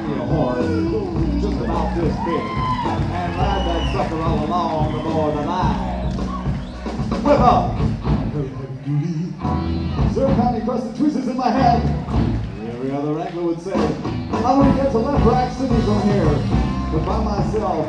me a horse just about this big and ride that sucker all along the border line. Whip up! Sir, pounding crusted tweezers in my head. Every other wrangler would say, I want to get to left rack city from here, but by myself.